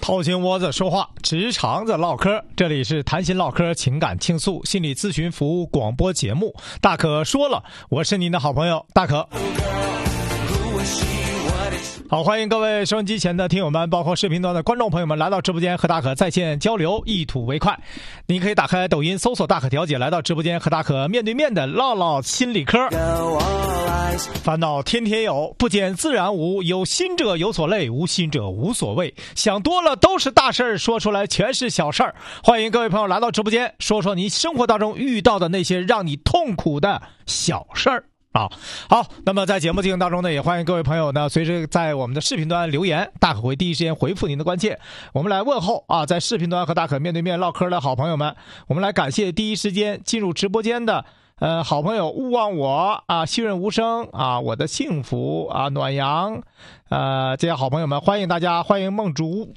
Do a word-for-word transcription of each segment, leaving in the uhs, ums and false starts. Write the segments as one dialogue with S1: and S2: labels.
S1: 掏心窝子说话，直肠子唠嗑，这里是谈心唠嗑情感倾诉心理咨询服务广播节目，大可说了，我是您的好朋友大可。好，欢迎各位收音机前的听友们，包括视频端的观众朋友们来到直播间和大可在线交流，一吐为快。你可以打开抖音搜索大可调解，来到直播间和大可面对面的唠唠心理嗑。烦恼天天有，不减自然无，有心者有所累，无心者无所谓。想多了都是大事儿，说出来全是小事儿。欢迎各位朋友来到直播间，说说你生活当中遇到的那些让你痛苦的小事儿。啊，好，那么在节目进行当中呢，也欢迎各位朋友呢，随时在我们的视频端留言，大可会第一时间回复您的关切。我们来问候啊，在视频端和大可面对面唠嗑的好朋友们，我们来感谢第一时间进入直播间的呃好朋友勿忘我啊，细润无声啊，我的幸福啊，暖阳，呃这些好朋友们，欢迎大家，欢迎梦竹。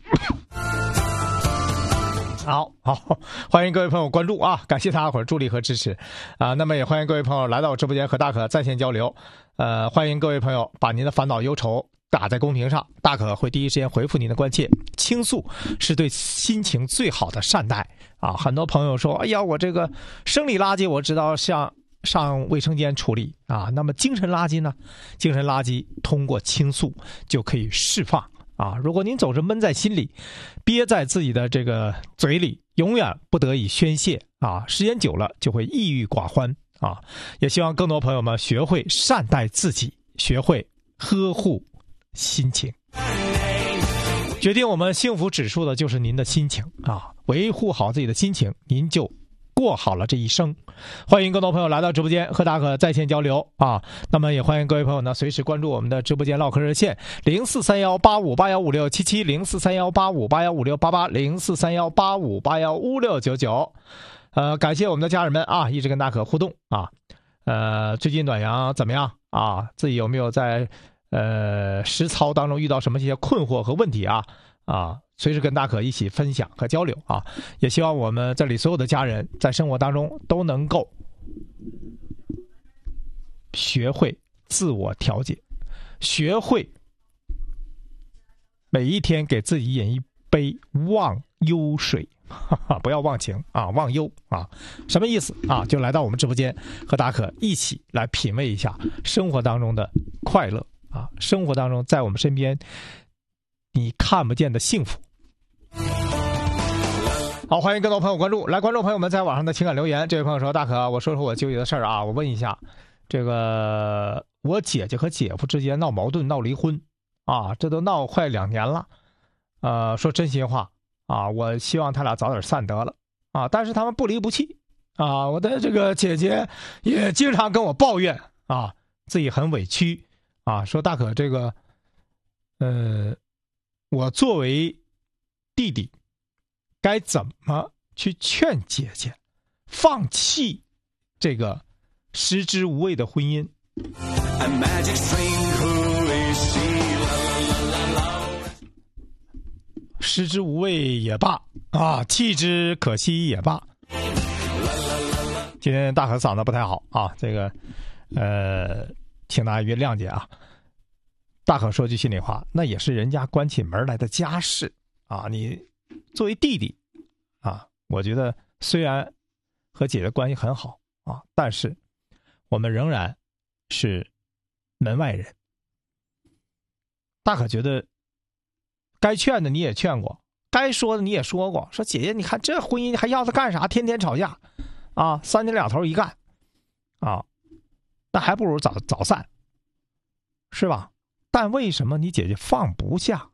S1: 好好，欢迎各位朋友关注啊！感谢大家伙儿助力和支持啊！那么也欢迎各位朋友来到直播间和大可在线交流。呃，欢迎各位朋友把您的烦恼忧愁打在公屏上，大可会第一时间回复您的关切。倾诉是对心情最好的善待啊！很多朋友说：“哎呀，我这个生理垃圾我知道上上卫生间处理啊，那么精神垃圾呢？精神垃圾通过倾诉就可以释放。”啊，如果您总是闷在心里，憋在自己的这个嘴里，永远不得以宣泄啊，时间久了就会抑郁寡欢啊。也希望更多朋友们学会善待自己，学会呵护心情。决定我们幸福指数的就是您的心情啊，维护好自己的心情，您就过好了这一生。欢迎更多朋友来到直播间和大可在线交流啊！那么也欢迎各位朋友呢随时关注我们的直播间唠嗑热线零四三幺八五八幺五六七七零四三幺八五八幺五六八八零四三幺八五八幺五六九九。呃，感谢我们的家人们啊，一直跟大可互动啊。呃，最近暖阳怎么样啊？自己有没有在呃实操当中遇到什么一些困惑和问题啊？啊。随时跟大可一起分享和交流啊！也希望我们这里所有的家人在生活当中都能够学会自我调节，学会每一天给自己饮一杯忘忧水，哈哈，不要忘情啊，忘忧啊，什么意思啊？就来到我们直播间和大可一起来品味一下生活当中的快乐啊，生活当中在我们身边你看不见的幸福。好，欢迎更多朋友关注。来，观众朋友们在网上的情感留言，这位朋友说：“大可，我说说我纠结的事儿啊，我问一下，这个我姐姐和姐夫之间闹矛盾、闹离婚啊，这都闹快两年了。呃，说真心话啊，我希望他俩早点散得了啊，但是他们不离不弃啊。我的这个姐姐也经常跟我抱怨啊，自己很委屈啊，说大可这个，呃，我作为弟弟。”该怎么去劝姐姐放弃这个食之无味的婚姻？食之无味也罢啊，弃之可惜也罢。今天大可嗓子不太好啊，这个呃，请大家约谅解啊。大可说句心里话，那也是人家关起门来的家事啊，你。作为弟弟啊，我觉得虽然和姐姐关系很好啊，但是我们仍然是门外人。大可觉得该劝的你也劝过，该说的你也说过，说姐姐你看这婚姻还要他干啥，天天吵架啊，三天两头一干啊，那还不如早早散，是吧？但为什么你姐姐放不下？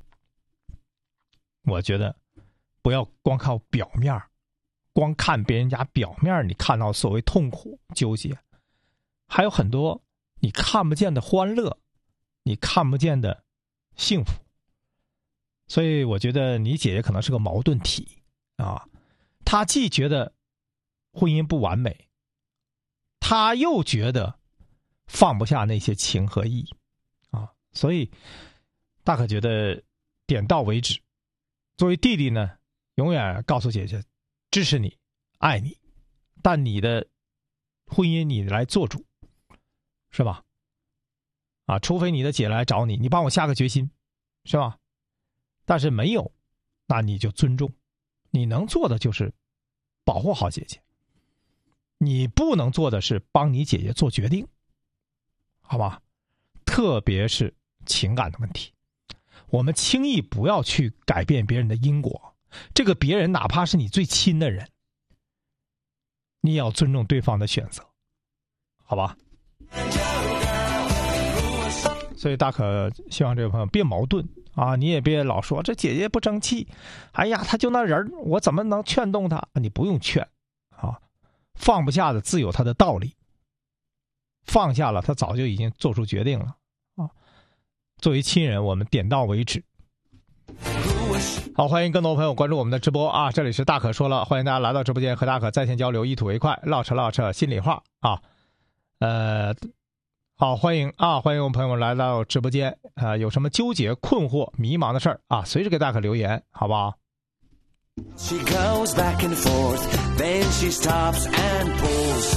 S1: 我觉得不要光靠表面，光看别人家表面，你看到所谓痛苦纠结，还有很多你看不见的欢乐，你看不见的幸福。所以我觉得你姐姐可能是个矛盾体啊，她既觉得婚姻不完美，她又觉得放不下那些情和义啊，所以大可觉得点到为止。作为弟弟呢，永远告诉姐姐支持你爱你，但你的婚姻你来做主，是吧？啊，除非你的姐来找你，你帮我下个决心，是吧？但是没有那你就尊重，你能做的就是保护好姐姐，你不能做的是帮你姐姐做决定，好吧？特别是情感的问题，我们轻易不要去改变别人的因果，这个别人哪怕是你最亲的人，你也要尊重对方的选择，好吧？所以大可希望这位朋友别矛盾啊，你也别老说这姐姐不争气，哎呀，她就那人我怎么能劝动她？你不用劝啊，放不下的自有他的道理，放下了他早就已经做出决定了啊。作为亲人，我们点到为止。好，欢迎更多朋友关注我们的直播啊！这里是大可说了，欢迎大家来到直播间和大可在线交流，一吐为快，唠扯唠扯心里话啊。呃，好，欢迎啊，欢迎我们朋友们来到直播间啊、呃！有什么纠结、困惑、迷茫的事儿啊，随时给大可留言，好不好？
S2: She goes back and forth, then she stops and pulls.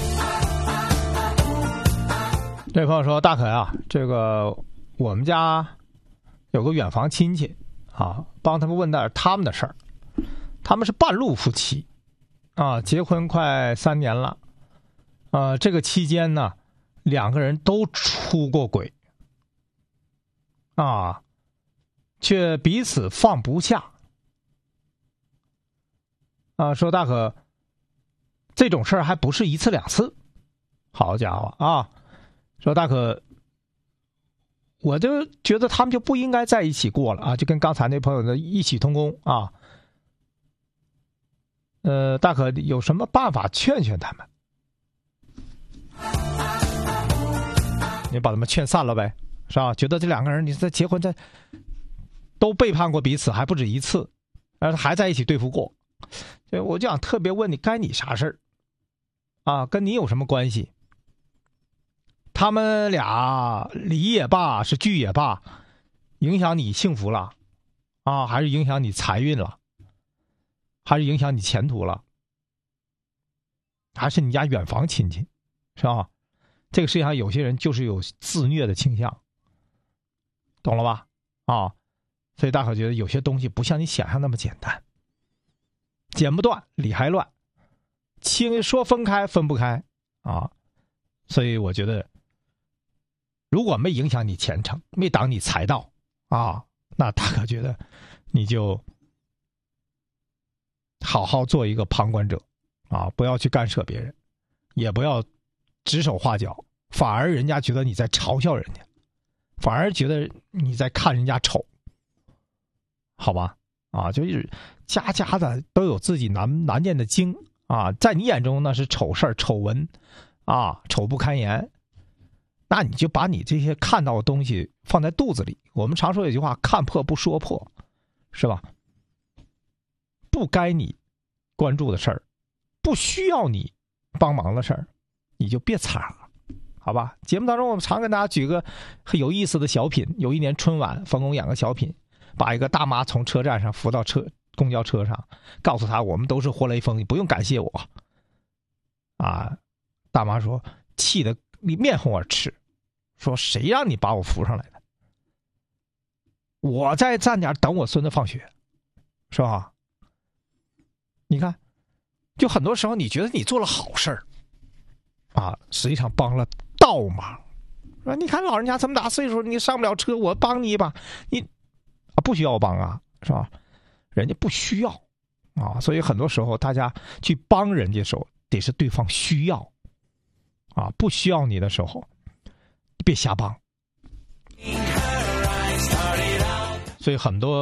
S1: 这位朋友说：“大可啊，这个我们家有个远房亲戚啊，帮他们问点他们的事儿。他们是半路夫妻啊，结婚快三年了。呃，这个期间呢，两个人都出过轨啊，却彼此放不下。啊，说大可，这种事儿还不是一次两次。好家伙啊！说大可。”我就觉得他们就不应该在一起过了啊，就跟刚才那朋友的异曲同工啊。呃，大可有什么办法劝劝他们？你把他们劝散了呗，是吧？觉得这两个人你在结婚在都背叛过彼此，还不止一次，而还在一起对付过。所以我就想特别问你，该你啥事儿啊？跟你有什么关系？他们俩离也罢，是聚也罢，影响你幸福了啊，还是影响你财运了，还是影响你前途了，还是你家远房亲戚，是吧？这个世界上有些人就是有自虐的倾向，懂了吧？啊，所以大可觉得有些东西不像你想象那么简单，剪不断，理还乱，轻说分开分不开啊，所以我觉得。如果没影响你前程，没挡你财道啊，那大可觉得你就好好做一个旁观者啊，不要去干涉别人，也不要指手画脚，反而人家觉得你在嘲笑人家，反而觉得你在看人家丑，好吧？啊，就是家家的都有自己难难念的经啊，在你眼中那是丑事儿、丑闻啊，丑不堪言。那你就把你这些看到的东西放在肚子里。我们常说有句话，看破不说破，是吧？不该你关注的事儿，不需要你帮忙的事儿，你就别掺和，好吧？节目当中我们常跟大家举个很有意思的小品。有一年春晚，冯巩演个小品，把一个大妈从车站上扶到车公交车上，告诉她我们都是活雷锋，你不用感谢我。啊，大妈说气得面红耳赤，说谁让你把我扶上来的？我再站点等我孙子放学，是吧？你看，就很多时候你觉得你做了好事儿啊，实际上帮了倒忙。说你看老人家这么大岁数，你上不了车，我帮你一把，你啊不需要帮啊，是吧？人家不需要啊，所以很多时候大家去帮人家的时候，得是对方需要啊，不需要你的时候。别瞎帮，所以很多